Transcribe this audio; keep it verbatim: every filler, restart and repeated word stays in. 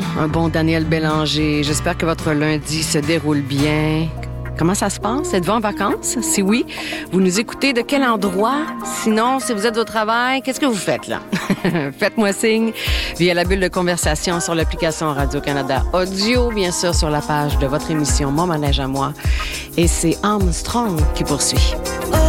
bon, un bon Daniel Bélanger. J'espère que votre lundi se déroule bien. Comment ça se passe? Êtes-vous en vacances? Si oui, vous nous écoutez de quel endroit? Sinon, si vous êtes au travail, qu'est-ce que vous faites là? Faites-moi signe via la bulle de conversation sur l'application Radio-Canada Audio, bien sûr sur la page de votre émission Mon Manège à moi. Et c'est Armstrong qui poursuit.